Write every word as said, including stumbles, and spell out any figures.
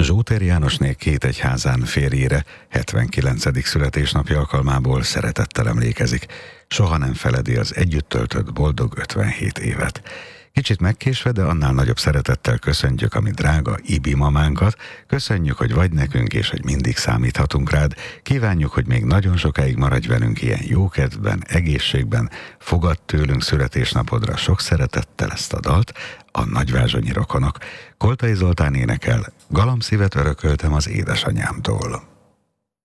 Zsótér Jánosné két egyházán férjére hetvenkilencedik születésnapja alkalmából szeretettel emlékezik. Soha nem feledi az együtt töltött boldog ötvenhét évet. Kicsit megkésve, de annál nagyobb szeretettel köszöntjük a mi drága Ibi mamánkat. Köszönjük, hogy vagy nekünk, és hogy mindig számíthatunk rád. Kívánjuk, hogy még nagyon sokáig maradj velünk ilyen jókedvben, egészségben. Fogadd tőlünk születésnapodra sok szeretettel ezt a dalt, a nagyvázsonyi rokonok. Koltai Zoltán énekel, Galamszívet örököltem az édesanyámtól.